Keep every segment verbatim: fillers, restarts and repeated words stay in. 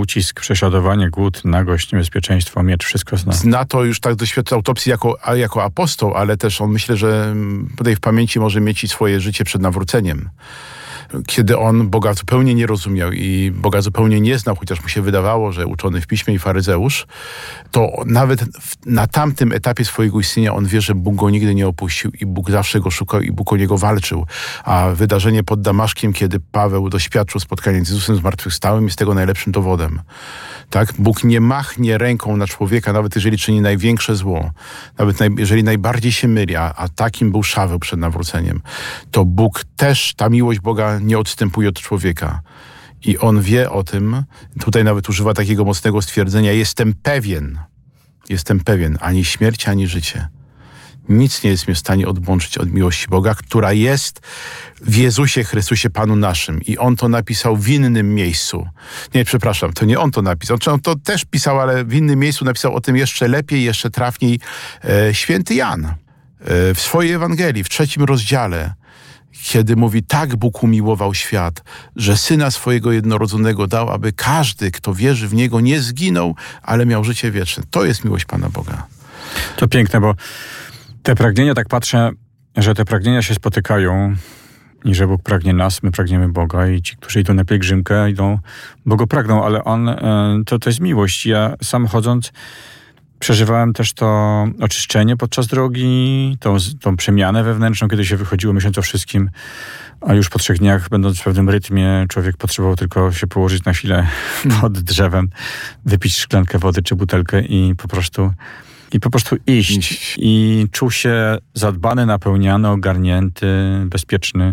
ucisk, prześladowanie, głód, nagość, niebezpieczeństwo, miecz, wszystko zna. Zna to już tak doświadczył autopsji jako, jako apostoł, ale też on myślę, że tutaj w pamięci może mieć i swoje życie przed nawróceniem. Kiedy on Boga zupełnie nie rozumiał i Boga zupełnie nie znał, chociaż mu się wydawało, że uczony w piśmie i faryzeusz, to nawet w, na tamtym etapie swojego istnienia on wie, że Bóg go nigdy nie opuścił i Bóg zawsze go szukał i Bóg o niego walczył. A wydarzenie pod Damaszkiem, kiedy Paweł doświadczył spotkania z Jezusem zmartwychwstałym, jest tego najlepszym dowodem. Tak? Bóg nie machnie ręką na człowieka, nawet jeżeli czyni największe zło, nawet naj, jeżeli najbardziej się myli, a, a takim był Szaweł przed nawróceniem, to Bóg też, ta miłość Boga nie odstępuje od człowieka. I on wie o tym, tutaj nawet używa takiego mocnego stwierdzenia, jestem pewien, jestem pewien, ani śmierć, ani życie. Nic nie jest mnie w stanie odłączyć od miłości Boga, która jest w Jezusie Chrystusie Panu naszym. I On to napisał w innym miejscu. Nie, przepraszam, to nie On to napisał. On to też pisał, ale w innym miejscu napisał o tym jeszcze lepiej, jeszcze trafniej e, święty Jan. E, w swojej Ewangelii, w trzecim rozdziale, kiedy mówi, tak Bóg umiłował świat, że Syna swojego jednorodzonego dał, aby każdy, kto wierzy w Niego, nie zginął, ale miał życie wieczne. To jest miłość Pana Boga. To piękne, bo te pragnienia, tak patrzę, że te pragnienia się spotykają i że Bóg pragnie nas, my pragniemy Boga i ci, którzy idą na pielgrzymkę, idą, bo Go pragną, ale On, to, to jest miłość. Ja sam chodząc przeżywałem też to oczyszczenie podczas drogi, tą, tą przemianę wewnętrzną, kiedy się wychodziło myśląc o wszystkim, a już po trzech dniach, będąc w pewnym rytmie, człowiek potrzebował tylko się położyć na chwilę pod drzewem, wypić szklankę wody czy butelkę i po prostu I po prostu iść. iść. I czuł się zadbany, napełniany, ogarnięty, bezpieczny.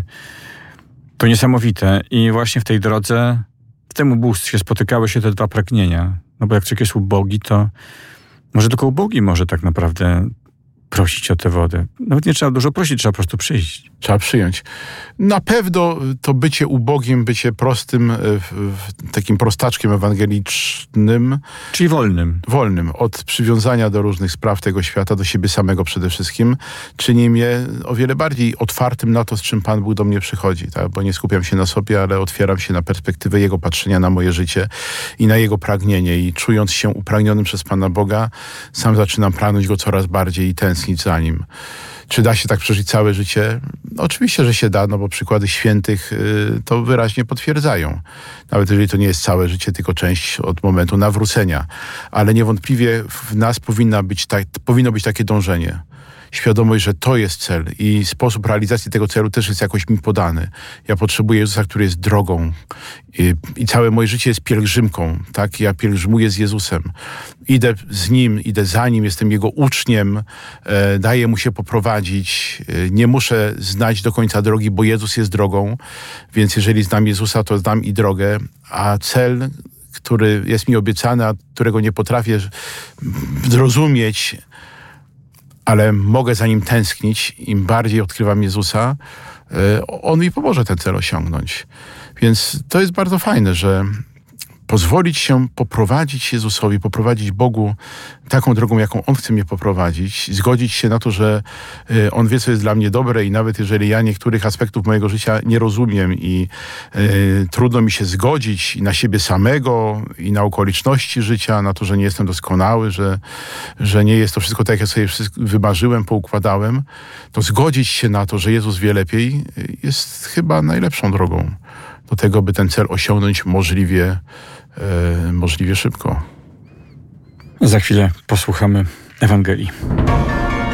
To niesamowite. I właśnie w tej drodze, w tym ubóstwie spotykały się te dwa pragnienia. No bo jak człowiek jest ubogi, to może tylko ubogi może tak naprawdę prosić o tę wodę. Nawet nie trzeba dużo prosić, trzeba po prostu przyjść. Trzeba przyjąć. Na pewno to bycie ubogim, bycie prostym, takim prostaczkiem ewangelicznym. Czyli wolnym. Wolnym. Od przywiązania do różnych spraw tego świata, do siebie samego przede wszystkim, czyni mnie o wiele bardziej otwartym na to, z czym Pan Bóg do mnie przychodzi. Tak? Bo nie skupiam się na sobie, ale otwieram się na perspektywę Jego patrzenia na moje życie i na Jego pragnienie. I czując się upragnionym przez Pana Boga, sam zaczynam pragnąć Go coraz bardziej i tęsknić za Nim. Czy da się tak przeżyć całe życie? Oczywiście, że się da, no bo przykłady świętych y, to wyraźnie potwierdzają. Nawet jeżeli to nie jest całe życie, tylko część od momentu nawrócenia. Ale niewątpliwie w nas powinna być ta, powinno być takie dążenie. Świadomość, że to jest cel i sposób realizacji tego celu też jest jakoś mi podany. Ja potrzebuję Jezusa, który jest drogą i, i całe moje życie jest pielgrzymką. Tak? Ja pielgrzymuję z Jezusem. Idę z Nim, idę za Nim, jestem Jego uczniem, e, daję Mu się poprowadzić. E, nie muszę znać do końca drogi, bo Jezus jest drogą, więc jeżeli znam Jezusa, to znam i drogę, a cel, który jest mi obiecany, a którego nie potrafię zrozumieć, ale mogę za Nim tęsknić, im bardziej odkrywam Jezusa, On mi pomoże ten cel osiągnąć. Więc to jest bardzo fajne, że pozwolić się poprowadzić Jezusowi, poprowadzić Bogu taką drogą, jaką On chce mnie poprowadzić, zgodzić się na to, że On wie, co jest dla mnie dobre i nawet jeżeli ja niektórych aspektów mojego życia nie rozumiem i y, trudno mi się zgodzić i na siebie samego i na okoliczności życia, na to, że nie jestem doskonały, że, że nie jest to wszystko tak, jak ja sobie wszystko wymarzyłem, poukładałem, to zgodzić się na to, że Jezus wie lepiej, jest chyba najlepszą drogą do tego, by ten cel osiągnąć możliwie, e, możliwie szybko. Za chwilę posłuchamy Ewangelii.